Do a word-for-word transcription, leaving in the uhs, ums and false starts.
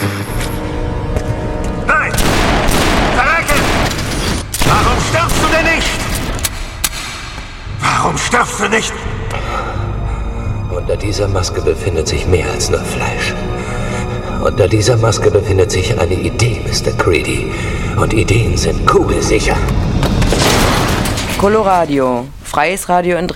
Nein! Verrecken! Warum stirbst du denn nicht? Warum stirbst du nicht? Unter dieser Maske befindet sich mehr als nur Fleisch. Unter dieser Maske befindet sich eine Idee, Mister Creedy. Und Ideen sind kugelsicher. Coloradio, freies Radio in Dresden.